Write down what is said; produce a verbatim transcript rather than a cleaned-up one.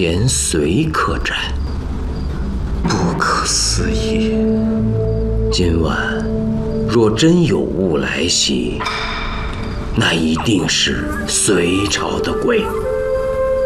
前隋客栈。不可思议！今晚若真有物来袭，那一定是隋朝的鬼。